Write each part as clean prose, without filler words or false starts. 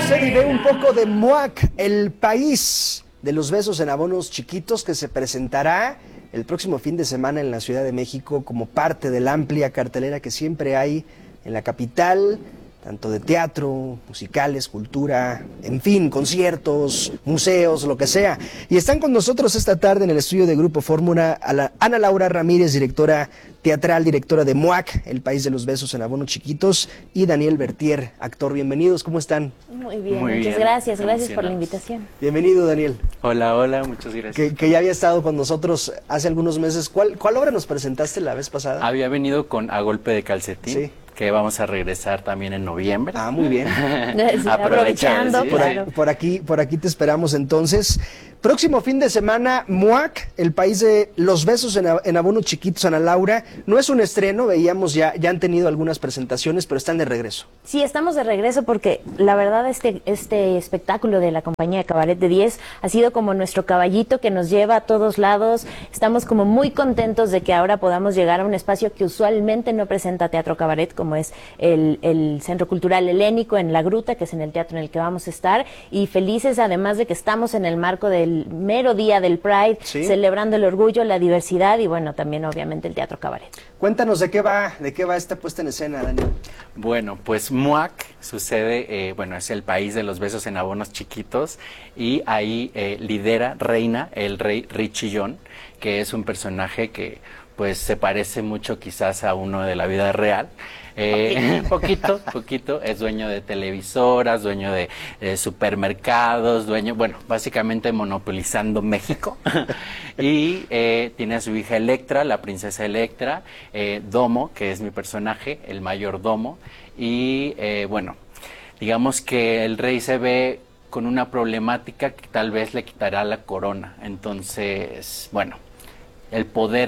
usted y ve un poco de MUAC, el país de los besos en abonos chiquitos, que se presentará el próximo fin de semana en la Ciudad de México como parte de la amplia cartelera que siempre hay en la capital, tanto de teatro, musicales, cultura, en fin, conciertos, museos, lo que sea. Y están con nosotros esta tarde en el estudio de Grupo Fórmula Ana Laura Ramírez, directora teatral, directora de MUAC, el país de los besos en abonos chiquitos, y Daniel Bertier, actor. Bienvenidos, ¿cómo están? Muy bien, muchas gracias por la invitación. Bienvenido, Daniel. Hola, muchas gracias. Que ya había estado con nosotros hace algunos meses. ¿Cuál obra nos presentaste la vez pasada? Había venido con A Golpe de Calcetín. Sí. Que vamos a regresar también en noviembre. Ah, muy bien. Aprovechando, ¿sí? claro. Por aquí te esperamos entonces. Próximo fin de semana, MUAC, el país de los besos en abonos chiquitos, Ana Laura. No es un estreno, veíamos ya han tenido algunas presentaciones, pero están de regreso. Sí, estamos de regreso porque la verdad este espectáculo de la compañía de Cabaret de 10 ha sido como nuestro caballito que nos lleva a todos lados. Estamos como muy contentos de que ahora podamos llegar a un espacio que usualmente no presenta teatro cabaret, como es el Centro Cultural Helénico en La Gruta, que es en el teatro en el que vamos a estar, y felices además de que estamos en el marco del mero día del Pride, ¿sí?, celebrando el orgullo, la diversidad y bueno, también obviamente el teatro cabaret. Cuéntanos de qué va esta puesta en escena, Daniel. Bueno, pues MUAC sucede, es el país de los besos en abonos chiquitos, y ahí reina el rey Richillón, que es un personaje que pues se parece mucho quizás a uno de la vida real. Poquito, es dueño de televisoras, dueño de supermercados, básicamente monopolizando México. Y tiene a su hija Electra, la princesa Electra, Domo, que es mi personaje, el mayordomo, y digamos que el rey se ve con una problemática que tal vez le quitará la corona. Entonces, el poder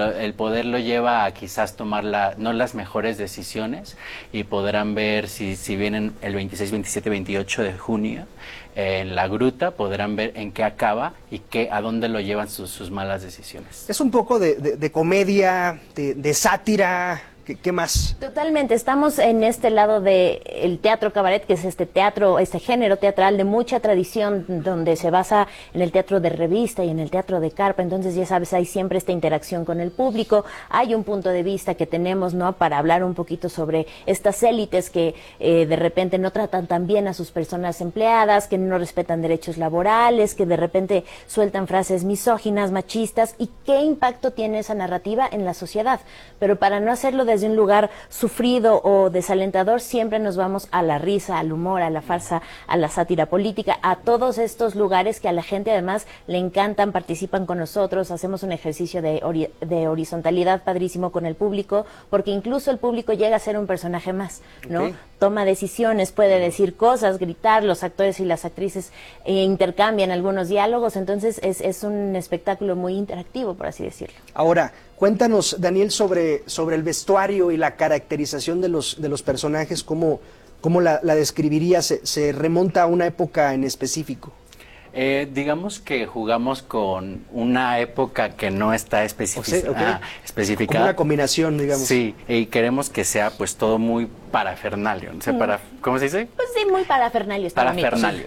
lo lleva a quizás tomar no las mejores decisiones, y podrán ver si vienen el 26, 27, 28 de junio en La Gruta, podrán ver en qué acaba y a dónde lo llevan sus malas decisiones. Es un poco de comedia, de sátira. ¿Qué más? Totalmente, estamos en este lado del teatro cabaret, que es este género teatral de mucha tradición, donde se basa en el teatro de revista y en el teatro de carpa. Entonces, ya sabes, hay siempre esta interacción con el público, hay un punto de vista que tenemos, ¿no?, para hablar un poquito sobre estas élites que de repente no tratan tan bien a sus personas empleadas, que no respetan derechos laborales, que de repente sueltan frases misóginas, machistas, y qué impacto tiene esa narrativa en la sociedad. Pero para no hacerlo desde un lugar sufrido o desalentador, siempre nos vamos a la risa, al humor, a la farsa, a la sátira política, a todos estos lugares que a la gente además le encantan, participan con nosotros, hacemos un ejercicio de horizontalidad padrísimo con el público, porque incluso el público llega a ser un personaje más, ¿no? Okay. Toma decisiones, puede decir cosas, gritar, los actores y las actrices intercambian algunos diálogos, entonces es un espectáculo muy interactivo, por así decirlo. Ahora, cuéntanos, Daniel, sobre el vestuario y la caracterización de los personajes, ¿cómo la describirías? ¿Se remonta a una época en específico? Digamos que jugamos con una época que no está especificada. Como una combinación, digamos. Sí, y queremos que sea pues todo muy parafernalia, no sé, ¿cómo se dice? Pues sí, muy parafernalia. Parafernalia.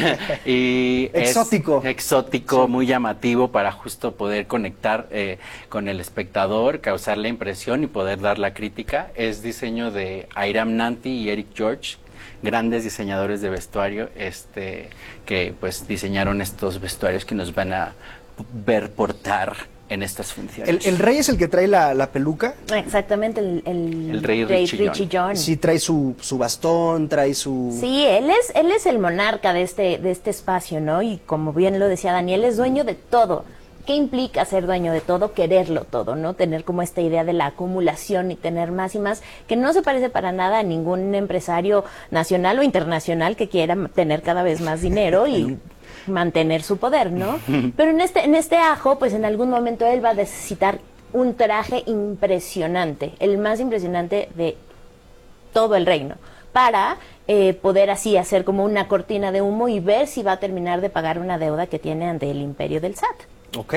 Y exótico, muy llamativo, para justo poder conectar con el espectador, causar la impresión y poder dar la crítica. Es diseño de Airam Nanti y Eric George, grandes diseñadores de vestuario, que pues diseñaron estos vestuarios que nos van a ver portar en estas funciones. ¿El rey es el que trae la peluca? Exactamente, el rey Richillón. Sí, trae su bastón, trae su... Sí, él es el monarca de este espacio, ¿no? Y como bien lo decía Daniel, es dueño de todo. ¿Qué implica ser dueño de todo? Quererlo todo, ¿no? Tener como esta idea de la acumulación y tener más y más, que no se parece para nada a ningún empresario nacional o internacional que quiera tener cada vez más dinero y mantener su poder, ¿no? Pero en este ajo, pues en algún momento él va a necesitar un traje impresionante, el más impresionante de todo el reino, para poder así hacer como una cortina de humo y ver si va a terminar de pagar una deuda que tiene ante el imperio del SAT. Ok.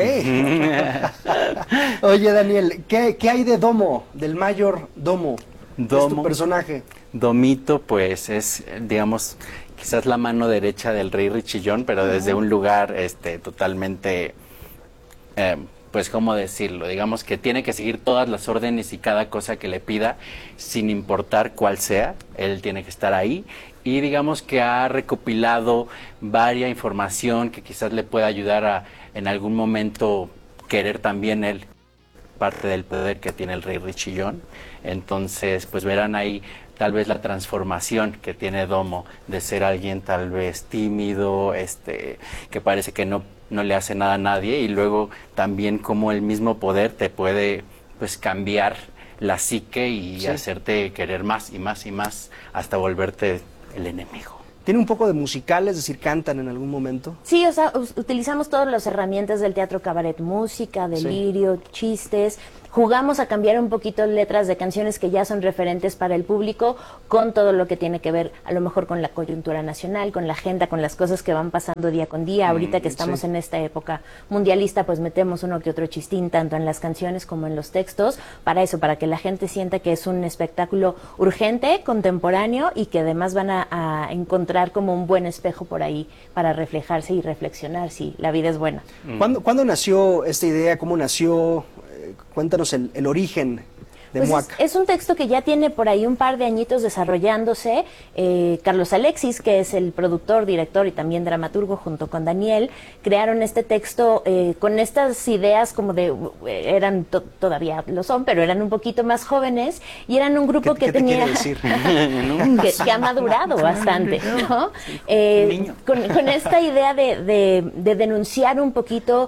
Oye, Daniel, ¿qué hay de Domo, del mayor Domo? Domo. ¿Es tu personaje? Domito, pues es, digamos, quizás la mano derecha del rey Richillón, pero desde un lugar totalmente, pues, ¿cómo decirlo? Digamos que tiene que seguir todas las órdenes y cada cosa que le pida, sin importar cuál sea, él tiene que estar ahí. Y digamos que ha recopilado varia información que quizás le pueda ayudar a, en algún momento, querer también él parte del poder que tiene el rey Richillón. Entonces, pues verán ahí tal vez la transformación que tiene Domo de ser alguien tal vez tímido, que parece que no le hace nada a nadie, y luego también cómo el mismo poder te puede, pues, cambiar la psique y hacerte querer más y más y más hasta volverte el enemigo. ¿Tiene un poco de musical, es decir, cantan en algún momento? Sí, o sea, utilizamos todas las herramientas del teatro cabaret, música, delirio, chistes. Jugamos a cambiar un poquito letras de canciones que ya son referentes para el público, con todo lo que tiene que ver a lo mejor con la coyuntura nacional, con la agenda, con las cosas que van pasando día con día. Ahorita que estamos en esta época mundialista, pues metemos uno que otro chistín, tanto en las canciones como en los textos, para eso, para que la gente sienta que es un espectáculo urgente, contemporáneo, y que además van a encontrar como un buen espejo por ahí para reflejarse y reflexionar si la vida es buena. ¿Cuándo nació esta idea? ¿Cómo nació? Cuéntanos el origen de Pues MUAC. es un texto que ya tiene por ahí un par de añitos desarrollándose. Carlos Alexis, que es el productor, director y también dramaturgo, junto con Daniel, crearon este texto con estas ideas como de, todavía lo son, pero eran un poquito más jóvenes, y eran un grupo que ¿Qué tenía... te quiere decir? que ha madurado bastante, ¿no? Con esta idea de denunciar un poquito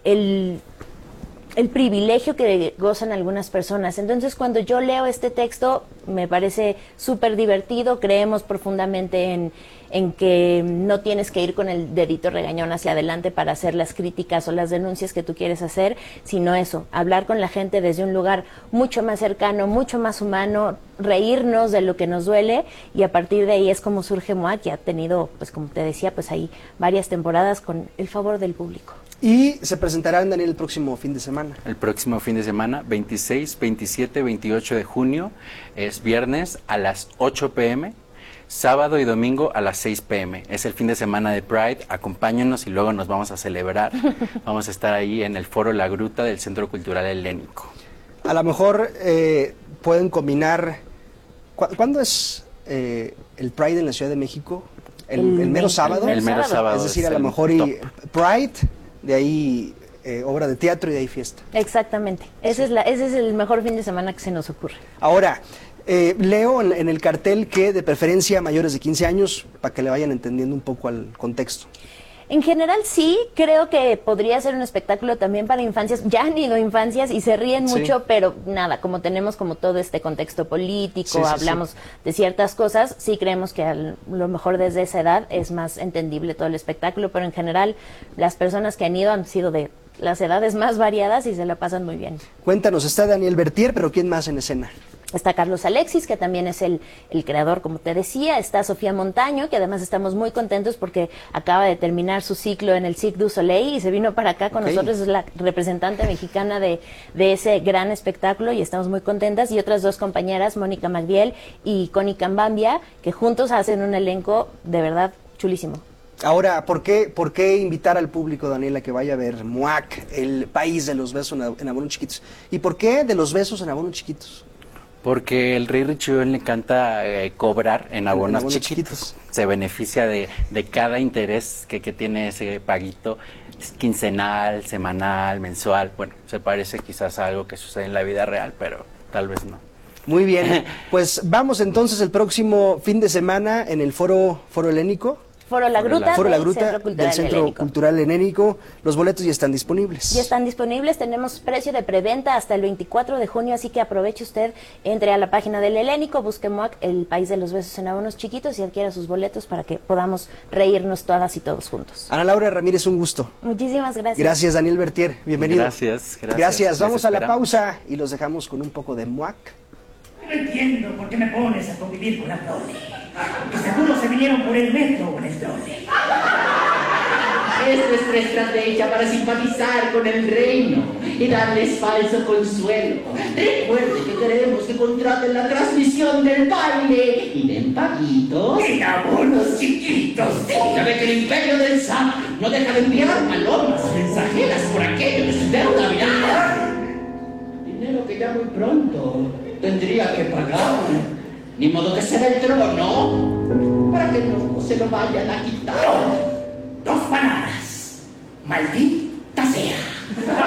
el privilegio que gozan algunas personas. Entonces, cuando yo leo este texto, me parece súper divertido. Creemos profundamente en que no tienes que ir con el dedito regañón hacia adelante para hacer las críticas o las denuncias que tú quieres hacer, sino eso, hablar con la gente desde un lugar mucho más cercano, mucho más humano, reírnos de lo que nos duele, y a partir de ahí es como surge MUAC, que ha tenido, pues como te decía, pues ahí varias temporadas con el favor del público. Y se presentará en Daniel el próximo fin de semana. El próximo fin de semana, 26, 27, 28 de junio, es viernes a las 8 p.m., sábado y domingo a las 6 p.m. Es el fin de semana de Pride, acompáñenos y luego nos vamos a celebrar. Vamos a estar ahí en el Foro La Gruta del Centro Cultural Helénico. A lo mejor pueden combinar... ¿Cuándo es el Pride en la Ciudad de México? ¿El mero sábado? El mero sábado. Es decir, a lo mejor Pride, de ahí obra de teatro y de ahí fiesta. Exactamente. Ese es el mejor fin de semana que se nos ocurre. Ahora, leo en el cartel que de preferencia mayores de 15 años, para que le vayan entendiendo un poco al contexto. En general sí, creo que podría ser un espectáculo también para infancias. Ya han ido infancias y se ríen mucho, pero nada, como tenemos como todo este contexto político, hablamos de ciertas cosas, sí creemos que a lo mejor desde esa edad es más entendible todo el espectáculo, pero en general las personas que han ido han sido de las edades más variadas y se la pasan muy bien. Cuéntanos, está Daniel Bertier, pero ¿quién más en escena? Está Carlos Alexis, que también es el creador, como te decía. Está Sofía Montaño, que además estamos muy contentos porque acaba de terminar su ciclo en el Cirque du Soleil y se vino para acá con nosotros. Es la representante mexicana de ese gran espectáculo y estamos muy contentas. Y otras dos compañeras, Mónica Magdiel y Connie Cambambia, que juntos hacen un elenco de verdad chulísimo. Ahora, ¿por qué invitar al público, Daniela, que vaya a ver MUAC, el país de los besos en abonos chiquitos? ¿Y por qué de los besos en abonos chiquitos? Porque el rey Richillón le encanta cobrar en abonos chiquitos. Se beneficia de cada interés que tiene ese paguito, quincenal, semanal, mensual. Bueno, se parece quizás a algo que sucede en la vida real, pero tal vez no. Muy bien, pues vamos entonces el próximo fin de semana en el Foro Helénico. Foro La Gruta, del Centro Cultural Helénico. Los boletos ya están disponibles. Ya están disponibles, tenemos precio de preventa hasta el 24 de junio, así que aproveche usted, entre a la página del Helénico, busque MUAC, el país de los besos en abonos chiquitos, y adquiera sus boletos para que podamos reírnos todas y todos juntos. Ana Laura Ramírez, un gusto. Muchísimas gracias. Gracias, Daniel Bertier, bienvenido. Gracias. Vamos a la pausa y los dejamos con un poco de MUAC. No entiendo por qué me pones a convivir con la prole. Que seguro se vinieron por el metro o en el trole. Es nuestra estrategia para simpatizar con el reino y darles falso consuelo. Recuerde que queremos que contraten la transmisión del baile y den paguitos En abonos chiquitos, sí. Ya ve que el imperio del SAT no deja de enviar palomas mensajeras por aquello de su deuda vial. Dinero que ya muy pronto tendría que pagar. Ni modo que se dé el trono para que no se lo vayan a quitar. 2 palabras. Maldita sea.